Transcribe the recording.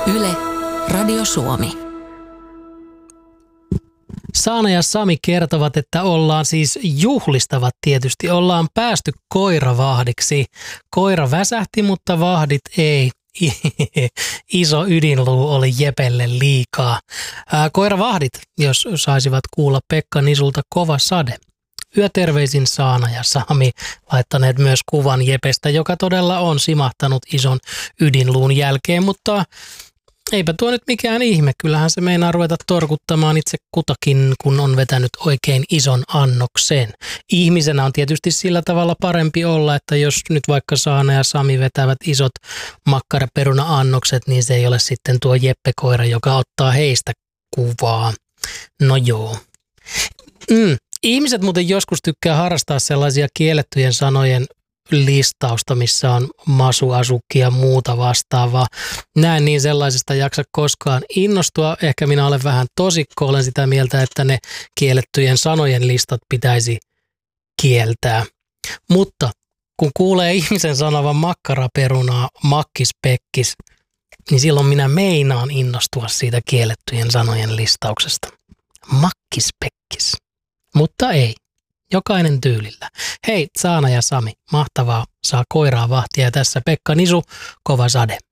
Yle, Radio Suomi. Saana ja Sami kertovat, että juhlistavat tietysti, ollaan päästy koiravahdiksi. Koira väsähti, mutta vahdit ei. Iso ydinluu oli Jepelle liikaa. Koiravahdit, jos saisivat kuulla Pekka Nisulta kova sade. Yöterveisin Saana ja Sami, laittaneet myös kuvan Jepestä, joka todella on simahtanut ison ydinluun jälkeen, mutta eipä tuo nyt mikään ihme. Kyllähän se meinaa ruveta torkuttamaan itse kutakin, kun on vetänyt oikein ison annoksen. Ihmisenä on tietysti sillä tavalla parempi olla, että jos nyt vaikka Saana ja Sami vetävät isot makkaraperuna-annokset, niin se ei ole sitten tuo Jeppe-koira, joka ottaa heistä kuvaa. No joo. Ihmiset muuten joskus tykkää harrastaa sellaisia kiellettyjen sanojen listausta, missä on masu, asukki ja muuta vastaavaa. Näen niin sellaisesta jaksa koskaan innostua. Ehkä minä olen vähän tosikko, olen sitä mieltä, että ne kiellettyjen sanojen listat pitäisi kieltää. Mutta kun kuulee ihmisen sanovan makkaraperunaa, makkis, pekkis, niin silloin minä meinaan innostua siitä kiellettyjen sanojen listauksesta. Makkis, pekkis. Mutta ei. Jokainen tyylillä. Hei, Saana ja Sami, mahtavaa, saa koiraa vahtia ja tässä Pekka Nisu, kova sade.